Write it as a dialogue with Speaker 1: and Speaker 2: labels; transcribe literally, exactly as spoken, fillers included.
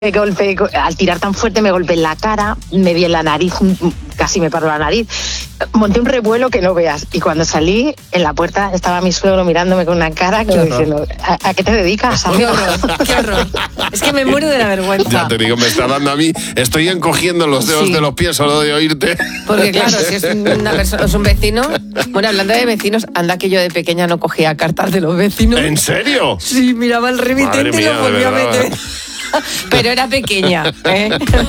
Speaker 1: Me golpeé, al tirar tan fuerte me golpeé en la cara, me di en la nariz, casi me paró la nariz. Monté un revuelo que no veas. Y cuando salí, en la puerta estaba mi suegro mirándome con una cara que diciendo, ¿a, ¿a qué te dedicas, amigo?
Speaker 2: Qué horror, qué horror. Es que me muero de la vergüenza.
Speaker 3: Ya te digo, me está dando a mí. Estoy encogiendo los dedos sí. de los pies solo de oírte.
Speaker 2: Porque claro, si es una persona, es un vecino. Bueno, hablando de vecinos, anda que yo de pequeña no cogía cartas de los vecinos.
Speaker 3: ¿En serio?
Speaker 2: Sí, miraba el remitente y lo volvía a meter. Pero era pequeña, ¿eh?